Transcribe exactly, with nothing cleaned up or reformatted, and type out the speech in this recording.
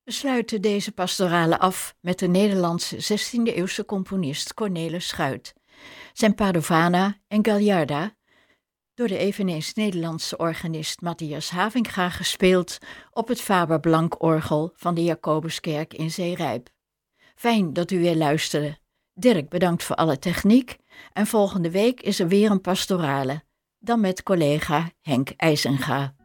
We sluiten deze pastorale af met de Nederlandse zestiende-eeuwse componist Cornelis Schuit. Zijn Padovana en Gagliarda, door de eveneens Nederlandse organist Matthias Havinga gespeeld op het Faber-Blank-orgel van de Jacobuskerk in Zeerijp. Fijn dat u weer luisterde. Dirk, bedankt voor alle techniek en volgende week is er weer een pastorale, dan met collega Henk IJzenga.